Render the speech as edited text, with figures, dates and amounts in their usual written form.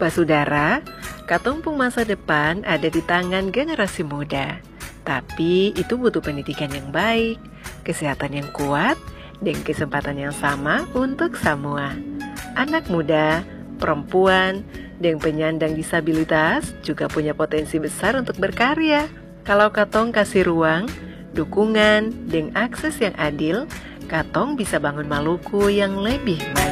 Basudara, katumpung masa depan ada di tangan generasi muda. Tapi itu butuh pendidikan yang baik, kesehatan yang kuat, dan kesempatan yang sama untuk semua. Anak muda, perempuan, dan penyandang disabilitas juga punya potensi besar untuk berkarya. Kalau katong kasih ruang, dukungan, dan akses yang adil, katong bisa bangun Maluku yang lebih baik.